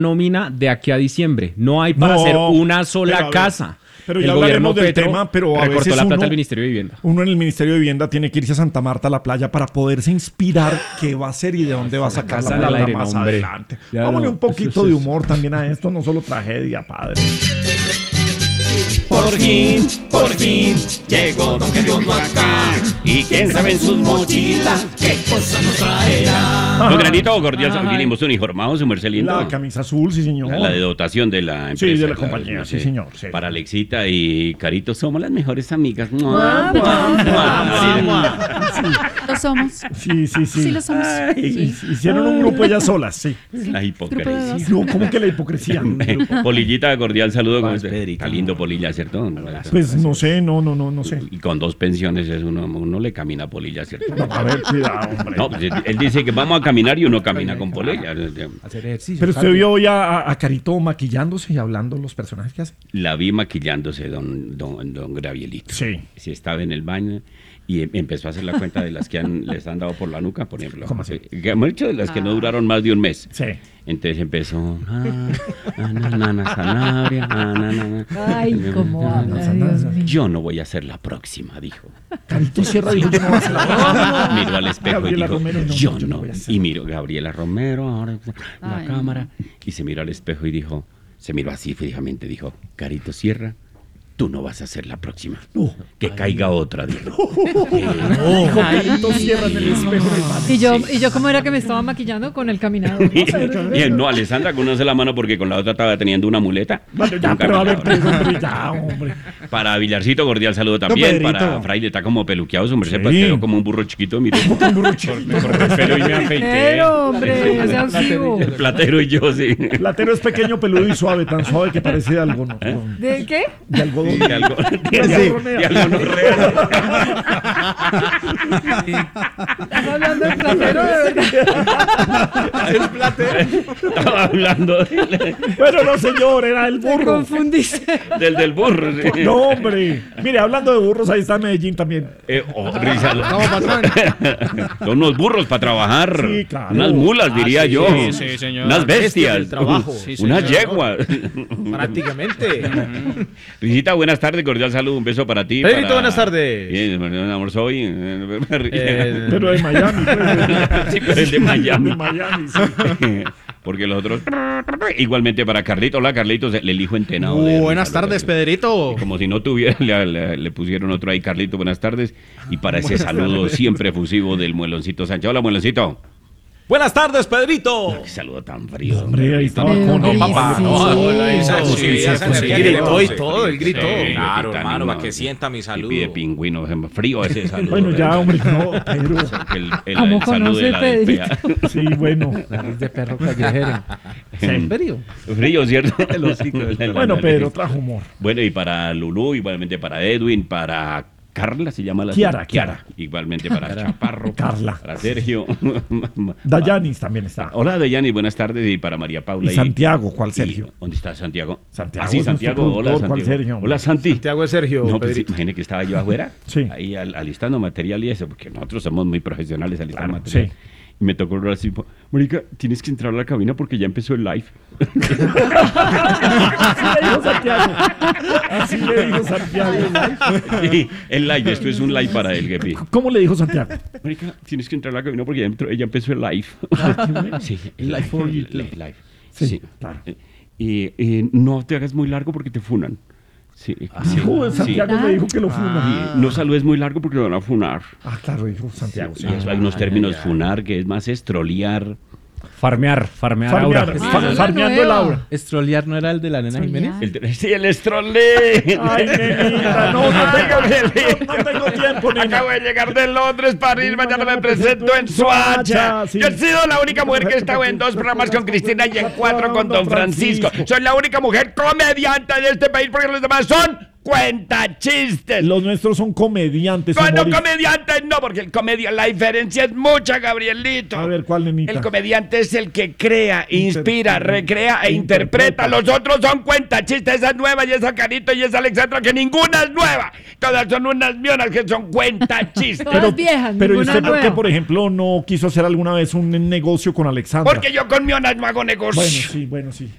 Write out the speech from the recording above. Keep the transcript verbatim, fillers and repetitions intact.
nómina de aquí a diciembre. No hay para No, hacer una sola pero, casa. Pero el ya gobierno hablaremos del Petro tema, pero a recortó veces la plata uno, del Ministerio de Vivienda. Uno en el Ministerio de Vivienda tiene que irse a Santa Marta, a la playa, para poderse inspirar qué va a hacer y de dónde va a sacar la Casa del plata aire, más no, hombre. adelante. Ya Vámonos no. un poquito de humor también a esto, no solo tragedia, padre. Por fin, por fin, llegó Don Gediondo acá. Y quién sabe en sus mochilas qué cosa nos traerá. Don Granito, cordial, vinimos uniformados, su merced lindo. La camisa azul, sí señor. La, la de dotación de la empresa. Sí, de la claro, compañía, no sí sé. señor. Sí. Para Alexita y Carito somos las mejores amigas. Mua, mua, mua, mua. Lo somos. Sí, sí, sí. Sí, lo somos. Ay, sí. Hicieron un grupo ellas solas, sí. La hipocresía. No, ¿cómo que la hipocresía? Polillita, cordial saludo. Vas, Con Pedrito. Está lindo Polilla, ¿cierto? Pues no sé, no, no, no, no sé. Y con dos pensiones es uno, uno le camina a Polilla, ¿cierto? No, a ver, cuidado, hombre. No, pues él dice que vamos a caminar y uno camina con Polilla. Hacer ejercicio. Pero usted vio hoy a, a- a Carito maquillándose y hablando los personajes que hace. La vi maquillándose, don, don, don Gravielito. Sí. Si estaba en el baño y em- empezó a hacer la cuenta de las que han, les han dado por la nuca, por ejemplo. ¿Cómo así? Que hemos dicho de las que no duraron más de un mes. Sí. Entonces empezó. Ah, ah, na, na, na, Sanabria, ah, na, na, na. Ay, cómo habla, Dios mío. Yo no voy a ser la próxima, dijo. Carito Sierra dijo, yo no voy a hacer la Miró al espejo Gabriela y dijo, Romero, no, yo yo no no. voy a hacer. Y miró Gabriela Romero, ahora la Ay, cámara. Y se miró al espejo y dijo, se miró así fijamente, dijo, Carito Sierra, tú no vas a ser la próxima. No. Que caiga otra, dijo. Dijo Carito Sierra en el espejo del baño. Y yo, y yo, ¿cómo era que me estaba maquillando con el caminado? Y él, no, Alessandra, conoce la mano porque con la otra estaba teniendo una muleta. Bueno, ya, Un pero a ver, caminador. pues, hombre, ya, hombre. Para Villarcito, cordial saludo también. Pedrito. Para Fraile, está como peluqueado, su merced, Sí. pues, quedó como un burro chiquito, mire. Un burro chico. Pero y me afeité. Pero, hombre, sea auxilio. El platero y yo, sí. Platero es pequeño, peludo y suave, tan suave que parece de algodón. ¿De qué? De algodón. De algo, de, Sí. algo- de algo no real. ¿Estás hablando del platero de verdad? Estaba hablando de- Pero no, señor, era el Te burro. confundiste. del del burro. Sí. No, hombre. Mire, hablando de burros, ahí está Medellín también. Eh, oh, risa. Son unos burros para trabajar. Sí, claro. Unas mulas, diría Ah, sí, yo. sí, señor. Unas bestias. Bestias del trabajo. Sí, Unas señor. yeguas. Prácticamente. Risita, buenas tardes, cordial saludo, un beso para ti. Pedrito, para- buenas tardes. Bien, mi amor, soy. Eh, Pero de Miami, pues. Sí, pero el de Miami. De Miami, sí. Porque los otros. Igualmente para Carlito. Hola, Carlitos, el hijo entenado. de- Buenas tardes, Pedrito. Como si no tuviera, le, le- le pusieron otro ahí, Carlito, buenas tardes. Y para ese saludo siempre efusivo del Mueloncito Sánchez. Hola, Mueloncito. Buenas tardes, Pedrito. Qué saludo tan frío. Hombre, ahí estaba Pero con... no, papá, sí. no, hola, Esa eso, sí, sí, esa sí, energía sí, que gritó le y doy. todo, él gritó. Sí, Claro, Titanic, hermano, no. para que sienta mi Y saludo. pide pingüino, frío ese saludo. Bueno, ya, hombre, no, pero... El, el, ¿Cómo el saludo conoce de la Pedrito? D P A. Sí, bueno. Nariz de perro callejero. ¿En serio? Frío, ¿cierto? El hocico del perro. Bueno, Pedro, trajo humor. Bueno, y para Lulú, igualmente para Edwin, para Carla, se llama la Kiara, Kiara. Igualmente para Chaparro. Carla. Para Sergio. Dayanis también está. Hola, Dayani, buenas tardes. Y para María Paula. Y Santiago, ¿cuál Sergio? y- ¿Dónde está Santiago? Santiago Ah, sí, es nuestro Santiago. Hola, productor, ¿cuál Santiago. Sergio? Hola, Santi. Santiago es Sergio, No, pues, Pedrito. imagine que estaba yo afuera, Sí. ahí al- alistando material y eso, porque nosotros somos muy profesionales alistando Claro, material. sí. Y me tocó hablar así, Mónica, tienes que entrar a la cabina porque ya empezó el live. Así le dijo Santiago. Así le dijo Santiago. Sí, el live, esto es un live para el Gepi. ¿Cómo le dijo Santiago? Mónica, tienes que entrar a la cabina porque ya, entró- ya empezó el live. Sí, el live for you. El live. Sí, Sí, claro. Eh, Y eh, no te hagas muy largo porque te funan. Sí, sí, Dijo sí. Santiago, me dijo que lo funa. Y no saludes muy largo porque lo van a funar. Ah, claro, dijo Santiago. Sí. Y eso hay unos términos funar que es más estrolear. Farmear, farmear, Farmear, aura. fa- Ah, farmeando el nueva. aura. Estrolear no era el de la nena Jiménez. El, sí, el estrolé. Ay, nenita, no, no tengo, no, no tengo tiempo, nena. Acabo de llegar de Londres, París, mañana me presento en Soacha. Sí. Yo he sido la única mujer que he estado en dos programas con Cristina y en cuatro con Don Francisco. Soy la única mujer comediante de este país porque los demás son cuenta chistes. Los nuestros son comediantes. Bueno, humoristas. comediante no, porque el comedia, la diferencia es mucha, Gabrielito. A ver, ¿cuál, nenita? El comediante es el que crea, inspira, Interpreta. recrea e interpreta. Los otros son cuentachistes, esa es nueva y esa Carito y esa Alexandra, que ninguna es nueva. Todas son unas mionas que son cuentachistes. Todas viejas, Pero ¿y ninguna usted por qué, nueva. por ejemplo, no quiso hacer alguna vez un negocio con Alexandra? Porque yo con mionas no hago negocio. Bueno, sí, bueno, sí.